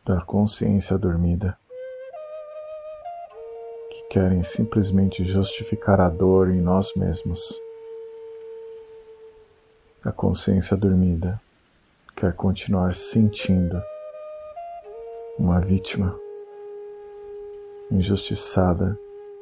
da consciência dormida, que querem simplesmente justificar a dor em nós mesmos. A consciência dormida quer continuar sentindo uma vítima injustiçada